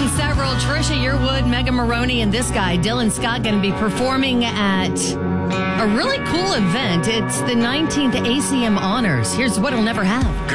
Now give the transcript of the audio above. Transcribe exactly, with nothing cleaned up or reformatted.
won several. Trisha Yearwood, Megan Maroney, and this guy, Dylan Scott, going to be performing at a really cool event. It's the nineteenth A C M Honors. Here's what he'll never have.